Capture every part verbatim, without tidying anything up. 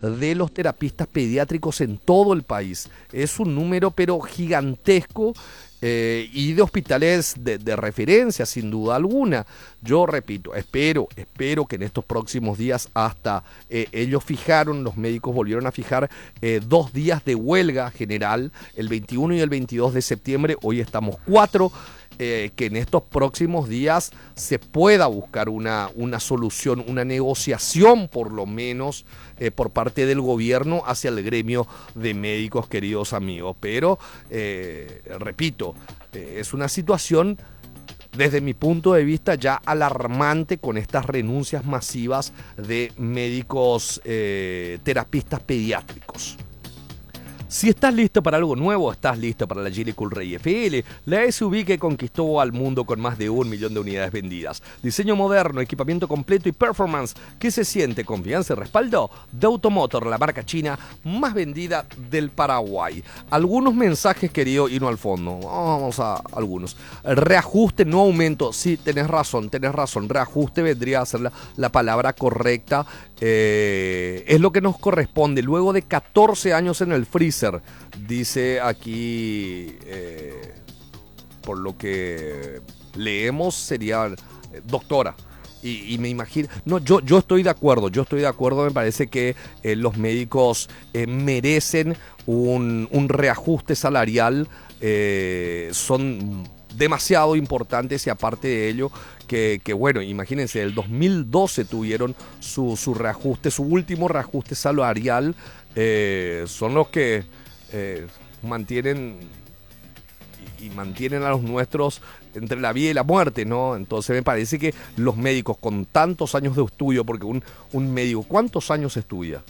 de los terapistas pediátricos en todo el país. Es un número pero gigantesco. Eh, y de hospitales de, de referencia, sin duda alguna. Yo repito, espero, espero que en estos próximos días, hasta eh, ellos fijaron, los médicos volvieron a fijar eh, dos días de huelga general, el veintiuno y el veintidós de septiembre, hoy estamos cuatro. Eh, que en estos próximos días se pueda buscar una, una solución, una negociación por lo menos eh, por parte del gobierno hacia el gremio de médicos, queridos amigos. Pero, eh, repito, eh, es una situación desde mi punto de vista ya alarmante con estas renuncias masivas de médicos eh, terapistas pediátricos. Si estás listo para algo nuevo, estás listo para la Geely Coolray F L, la S U V que conquistó al mundo con más de un millón de unidades vendidas. Diseño moderno, equipamiento completo y performance que se siente, confianza y respaldo de Automotor, la marca china más vendida del Paraguay. Algunos mensajes, querido Hino al fondo. Vamos a algunos. Reajuste, no aumento. Sí, tenés razón, tenés razón. Reajuste vendría a ser la, la palabra correcta. Eh, es lo que nos corresponde. Luego de catorce años en el freezer, dice aquí, eh, por lo que leemos, sería eh, doctora. Y, y me imagino, no, yo, yo estoy de acuerdo, yo estoy de acuerdo, me parece que eh, los médicos eh, merecen un, un reajuste salarial, eh, son demasiado importantes y aparte de ello, que, que bueno, imagínense, el dos mil doce tuvieron su, su reajuste, su último reajuste salarial, eh, son los que eh, mantienen y, y mantienen a los nuestros entre la vida y la muerte, ¿no? Entonces me parece que los médicos con tantos años de estudio, porque un, un médico, ¿cuántos años estudia?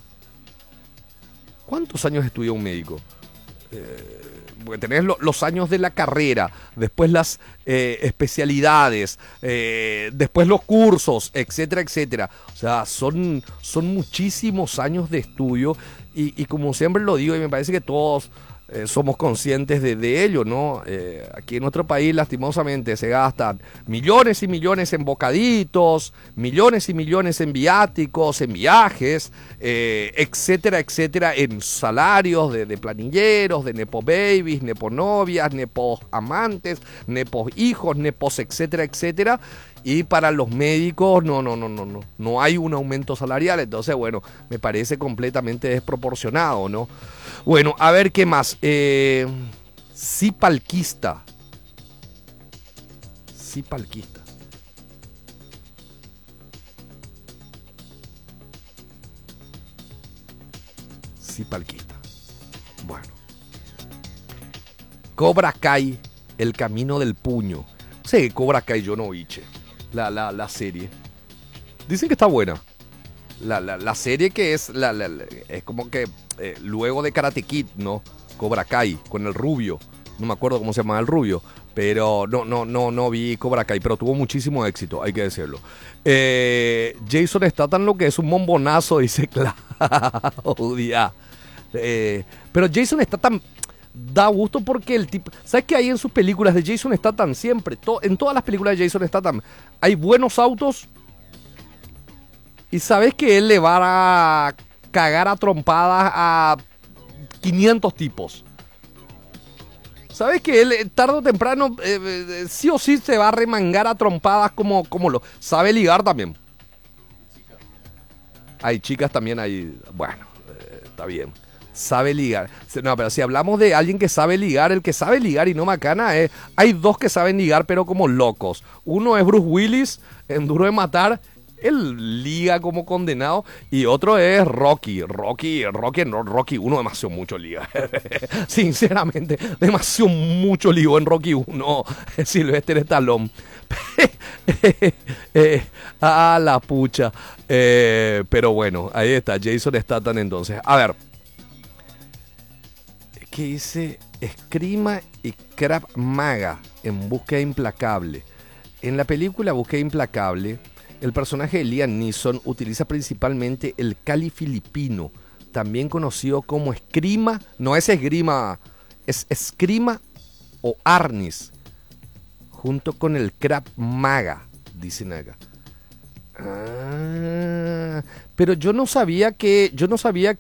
¿Cuántos años estudia un médico? Eh, porque tenés lo, los años de la carrera, después las eh, especialidades, eh, después los cursos, etcétera, etcétera. O sea, son, son muchísimos años de estudio y, y como siempre lo digo, y me parece que todos eh, somos conscientes de, de ello, ¿no? Eh, aquí en nuestro país, lastimosamente, se gastan millones y millones en bocaditos, millones y millones en viáticos, en viajes, eh, etcétera, etcétera, en salarios de, de planilleros, de nepo babies, nepo novias, nepos amantes, nepos hijos, nepos, etcétera, etcétera. Y para los médicos no, no, no, no, no, no hay un aumento salarial, entonces bueno, me parece completamente desproporcionado, ¿no? Bueno, a ver qué más. Eh, Cipalquista. Cipalquista. Cipalquista. Bueno. Cobra Kai, el camino del puño. Sí, Cobra Kai yo no vi, che. La, la, la serie. Dicen que está buena. La, la, la serie que es la, la, la, es como que eh, luego de Karate Kid, ¿no? Cobra Kai, con el rubio. No me acuerdo cómo se llama el rubio. Pero no, no, no, no vi Cobra Kai. Pero tuvo muchísimo éxito, hay que decirlo. Eh, Jason Statham lo que es un bombonazo, dice Claudia. Eh, pero Jason Statham da gusto porque el tipo... ¿Sabes qué hay en sus películas de Jason Statham siempre? To, en todas las películas de Jason Statham hay buenos autos y sabes que él le va a cagar a trompadas a quinientos tipos. Sabes que él tarde o temprano eh, eh, sí o sí se va a remangar a trompadas como, como lo... Sabe ligar también. Hay chicas también, hay... Bueno, eh, está bien. Sabe ligar. No, pero si hablamos de alguien que sabe ligar, el que sabe ligar y no macana, eh, hay dos que saben ligar pero como locos. Uno es Bruce Willis en Duro de Matar. Él liga como condenado. Y otro es Rocky. Rocky, Rocky, no, Rocky uno demasiado mucho liga. Sinceramente, demasiado mucho ligo en Rocky uno. Sylvester Stallone. eh, a la pucha. Eh, pero bueno, ahí está. Jason Statham entonces. A ver. ¿Qué dice? Esgrima y Krav Maga en Búsqueda Implacable. En la película Búsqueda Implacable, el personaje de Liam Neeson utiliza principalmente el Kali filipino, también conocido como esgrima, no es esgrima, es esgrima o arnis, junto con el Krav Maga, dicen acá. Ah, pero yo no sabía que, yo no sabía